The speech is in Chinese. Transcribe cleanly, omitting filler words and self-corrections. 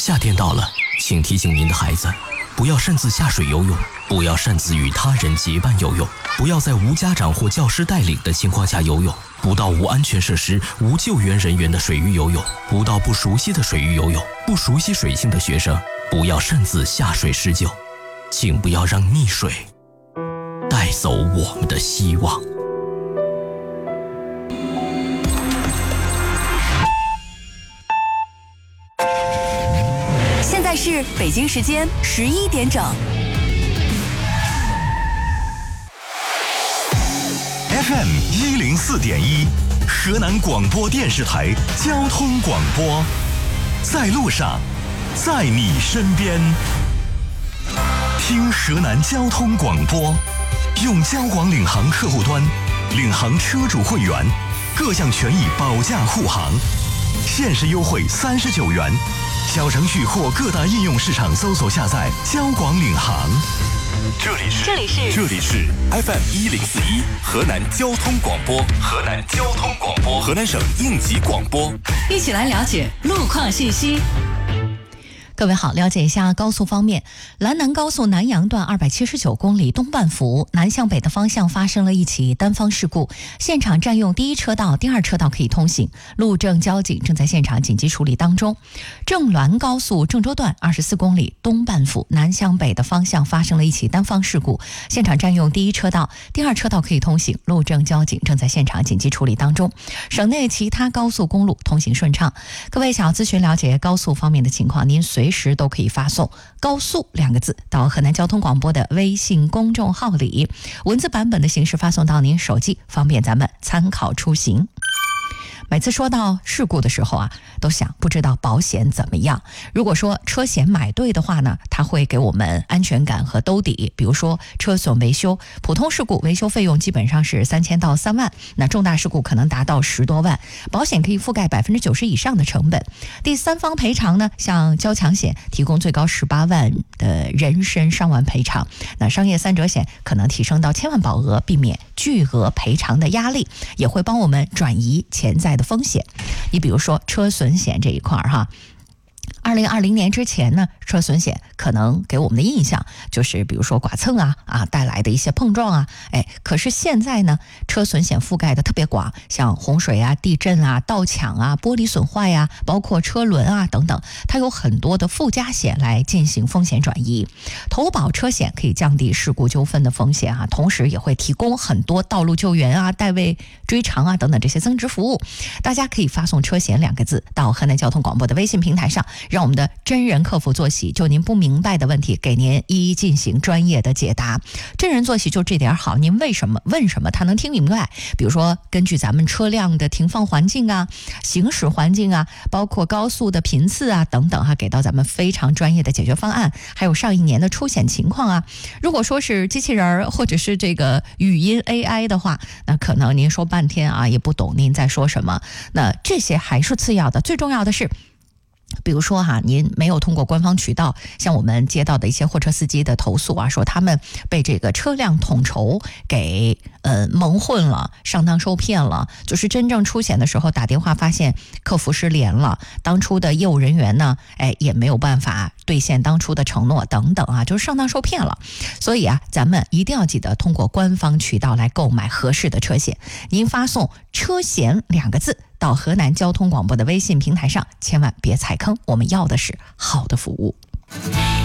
夏天到了，请提醒您的孩子，不要擅自下水游泳，不要擅自与他人结伴游泳，不要在无家长或教师带领的情况下游泳，不到无安全设施、无救援人员的水域游泳，不到不熟悉的水域游泳。不熟悉水性的学生，不要擅自下水施救，请不要让溺水带走我们的希望。 现在是北京时间11点整。 FM 104.1，河南广播电视台交通广播，在路上，在你身边。听河南交通广播，用交广领航客户端，领航车主会员，各项权益保驾护航，限时优惠39元。小程序或各大应用市场搜索下载交广领航。这里是 FM 104.1河南交通广播，河南省应急广播。 一起来了解路况信息。 各位好，了解一下高速方面，兰南高速南阳段279公里东半幅南向北的方向发生了一起单方事故，现场占用第一车道，第二车道可以通行，路政交警正在现场紧急处理当中。郑滦高速郑州段24公里东半幅南向北的方向发生了一起单方事故，现场占用第一车道，第二车道可以通行，路政交警正在现场紧急处理当中。省内其他高速公路通行顺畅。各位想要咨询了解高速方面的情况，您随时都可以发送高速2个字到河南交通广播的微信公众号里，文字版本的形式发送到您手机，方便咱们参考出行。每次说到事故的时候啊，都想不知道保险怎么样。如果说车险买对的话呢，它会给我们安全感和兜底。比如说车损维修，普通事故维修费用基本上是3000到3万，那重大事故可能达到10多万，保险可以覆盖90%以上的成本。第三方赔偿呢，像交强险提供最高18万的人身伤亡赔偿，那商业3者险可能提升到1000万保额，避免巨额赔偿的压力，也会帮我们转移潜在的风险。你比如说车损险这一块哈，2020年之前呢，车损险可能给我们的印象就是比如说剐蹭带来的一些碰撞可是现在呢，车损险覆盖的特别广，像洪水地震盗抢玻璃损坏包括车轮等等，它有很多的附加险来进行风险转移。投保车险可以降低事故纠纷的风险同时也会提供很多道路救援代位追偿等等这些增值服务。大家可以发送车险2个字到河南交通广播的微信平台上，让我们的真人客服坐席就您不明白的问题给您一一进行专业的解答。真人坐席就这点好，您问什么他能听明白。比如说根据咱们车辆的停放环境行驶环境包括高速的频次等等给到咱们非常专业的解决方案，还有上一年的出险情况如果说是机器人或者是这个语音 AI 的话，那可能您说半天也不懂您在说什么。那这些还是次要的，最重要的是比如说您没有通过官方渠道，像我们接到的一些货车司机的投诉说他们被这个车辆统筹给蒙混了，上当受骗了，就是真正出险的时候打电话发现客服失联了，当初的业务人员呢也没有办法兑现当初的承诺等等就是上当受骗了。所以咱们一定要记得通过官方渠道来购买合适的车险。您发送车险2个字到河南交通广播的微信平台上，千万别踩坑，我们要的是好的服务。